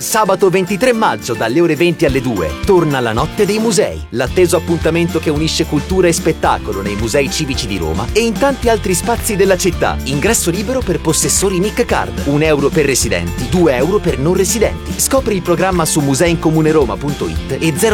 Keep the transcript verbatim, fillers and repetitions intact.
Sabato ventitré maggio dalle ore venti alle due torna la Notte dei Musei, l'atteso appuntamento che unisce cultura e spettacolo nei musei civici di Roma e in tanti altri spazi della città. Ingresso libero per possessori Nick Card, un euro per residenti, due euro per non residenti. Scopri il programma su museiincomuneroma punto it e zero